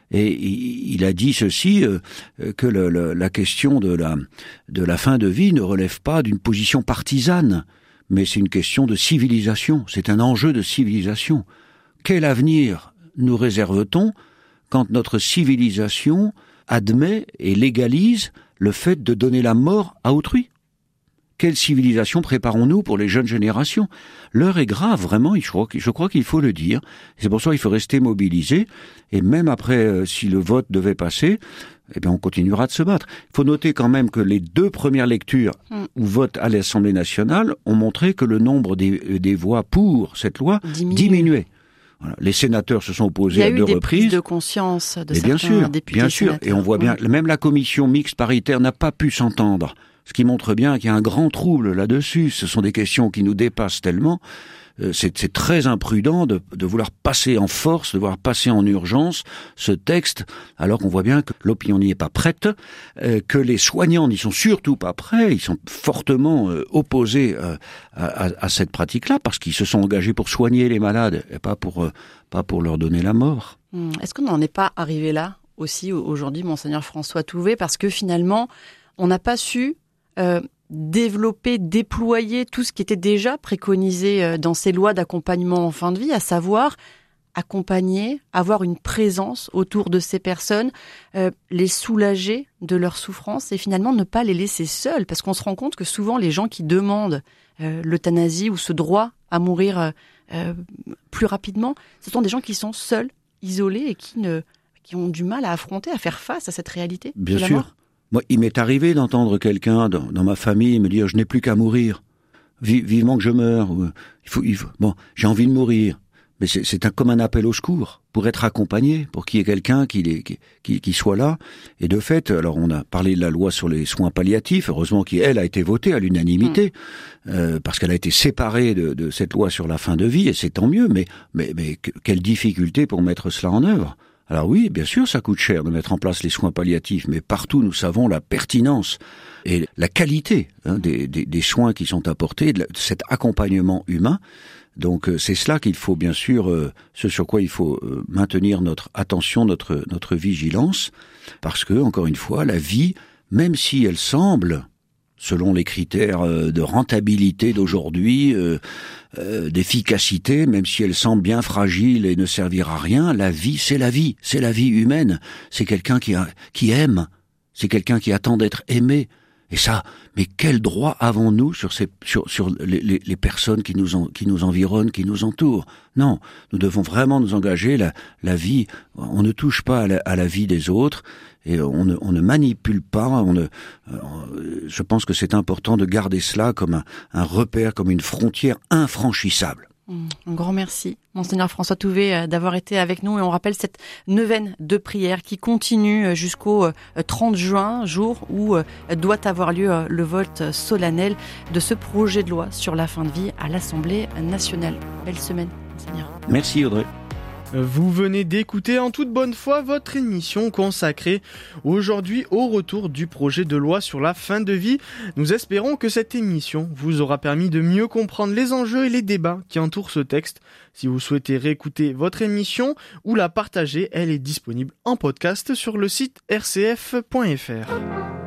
Et il a dit ceci, que la question de la fin de vie ne relève pas d'une position partisane, mais c'est une question de civilisation, c'est un enjeu de civilisation. Quel avenir nous réserve-t-on quand notre civilisation admet et légalise le fait de donner la mort à autrui ? Quelle civilisation préparons-nous pour les jeunes générations ? L'heure est grave, vraiment, je crois qu'il faut le dire. C'est pour ça qu'il faut rester mobilisé. Et même après, si le vote devait passer, eh bien, on continuera de se battre. Il faut noter quand même que les 2 premières lectures ou votes à l'Assemblée nationale ont montré que le nombre des voix pour cette loi diminuait. Voilà. Les sénateurs se sont opposés à 2 reprises. Il y a eu des prises de conscience de certains députés. Bien sûr, et on voit bien, même la commission mixte paritaire n'a pas pu s'entendre. Ce qui montre bien qu'il y a un grand trouble là-dessus. Ce sont des questions qui nous dépassent tellement. C'est très imprudent de vouloir passer en force, de vouloir passer en urgence ce texte, alors qu'on voit bien que l'opinion n'y est pas prête, que les soignants n'y sont surtout pas prêts. Ils sont fortement opposés à cette pratique-là, parce qu'ils se sont engagés pour soigner les malades, et pas pour leur donner la mort. Est-ce qu'on n'en est pas arrivé là aussi aujourd'hui, Monseigneur François Touvet, parce que finalement, on n'a pas su développer, déployer tout ce qui était déjà préconisé dans ces lois d'accompagnement en fin de vie, à savoir accompagner, avoir une présence autour de ces personnes, les soulager de leur souffrance et finalement ne pas les laisser seuls, parce qu'on se rend compte que souvent les gens qui demandent l'euthanasie ou ce droit à mourir plus rapidement, ce sont des gens qui sont seuls, isolés et qui ont du mal à affronter, à faire face à cette réalité de la mort. Moi, il m'est arrivé d'entendre quelqu'un dans ma famille me dire « je n'ai plus qu'à mourir, vivement que je meure, bon, j'ai envie de mourir ». Mais c'est comme un appel au secours, pour être accompagné, pour qu'il y ait quelqu'un qui soit là. Et de fait, alors on a parlé de la loi sur les soins palliatifs, heureusement qu'elle a été votée à l'unanimité, parce qu'elle a été séparée de cette loi sur la fin de vie, et c'est tant mieux, mais quelle difficulté pour mettre cela en œuvre. Alors oui, bien sûr, ça coûte cher de mettre en place les soins palliatifs, mais partout nous savons la pertinence et la qualité des soins qui sont apportés, de cet accompagnement humain. Donc c'est cela qu'il faut bien sûr, ce sur quoi il faut maintenir notre attention, notre vigilance, parce que, encore une fois, la vie, même si elle semble, selon les critères de rentabilité d'aujourd'hui, d'efficacité, même si elle semble bien fragile et ne servir à rien, la vie, c'est la vie humaine. C'est quelqu'un qui aime, c'est quelqu'un qui attend d'être aimé. Et ça, mais quel droit avons-nous sur les personnes qui nous environnent, qui nous entourent? Non, nous devons vraiment nous engager. La vie, on ne touche pas à la vie des autres et on ne manipule pas. Je pense que c'est important de garder cela comme un repère, comme une frontière infranchissable. Un grand merci, Monseigneur François Touvet, d'avoir été avec nous. Et on rappelle cette neuvaine de prière qui continue jusqu'au 30 juin, jour où doit avoir lieu le vote solennel de ce projet de loi sur la fin de vie à l'Assemblée nationale. Belle semaine, Monseigneur. Merci, Audrey. Vous venez d'écouter en toute bonne foi votre émission consacrée aujourd'hui au retour du projet de loi sur la fin de vie. Nous espérons que cette émission vous aura permis de mieux comprendre les enjeux et les débats qui entourent ce texte. Si vous souhaitez réécouter votre émission ou la partager, elle est disponible en podcast sur le site rcf.fr.